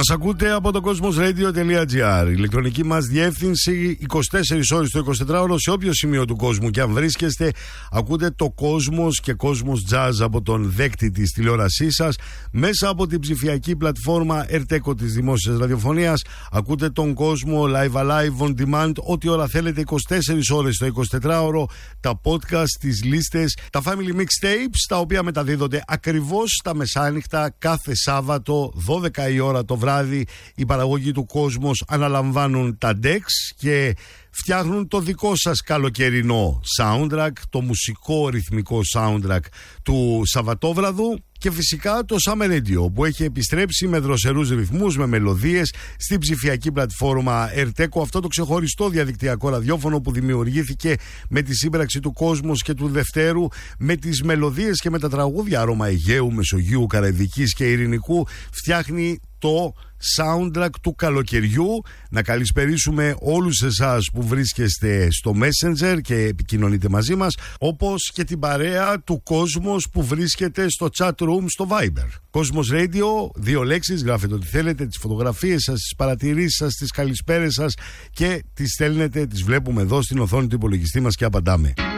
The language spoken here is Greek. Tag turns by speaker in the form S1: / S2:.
S1: Μας ακούτε από το cosmosradio.gr. Η ηλεκτρονική μας διεύθυνση 24 ώρες το 24ωρο σε όποιο σημείο του κόσμου και αν βρίσκεστε. Ακούτε το Cosmos και Cosmos Jazz από τον δέκτη της τηλεόρασής σας μέσα από την ψηφιακή πλατφόρμα Erteco της Δημόσιας Ραδιοφωνίας. Ακούτε τον κόσμο live alive on demand ό,τι ώρα θέλετε 24 ώρες το 24ωρο. Τα podcast, τις λίστες, τα family mixtapes τα οποία μεταδίδονται ακριβώς στα μεσάνυχτα κάθε Σάββατο 12 η ώρα το βράδυ. Οι παραγωγοί του Cosmos αναλαμβάνουν τα decks και φτιάχνουν το δικό σας καλοκαιρινό soundtrack, το μουσικό ρυθμικό soundtrack του Σαββατόβραδου και φυσικά το Summer Radio που έχει επιστρέψει με δροσερούς ρυθμούς, με μελωδίες στην ψηφιακή πλατφόρμα Erteco, αυτό το ξεχωριστό διαδικτυακό ραδιόφωνο που δημιουργήθηκε με τη σύμπραξη του Cosmos και του Δευτέρου, με τις μελωδίες και με τα τραγούδια άρωμα Αιγαίου, Μεσογείου, Καραϊβικής και Ειρηνικού, φτιάχνει το soundtrack του καλοκαιριού. Να καλησπερίσουμε όλους εσάς που βρίσκεστε στο Messenger και επικοινωνείτε μαζί μας, όπως και την παρέα του Cosmos που βρίσκεται στο chat room στο Viber. Cosmos Radio, 2 λέξεις, γράφετε ό,τι θέλετε, τις φωτογραφίες σας, τις παρατηρήσεις σας, τις καλησπέρες σας και τις στέλνετε, τις βλέπουμε εδώ στην οθόνη του υπολογιστή μας και απαντάμε.